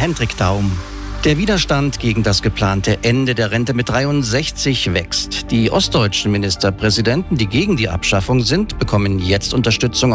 Hendrik Daum. Der Widerstand gegen das geplante Ende der Rente mit 63 wächst. Die ostdeutschen Ministerpräsidenten, die gegen die Abschaffung sind, bekommen jetzt Unterstützung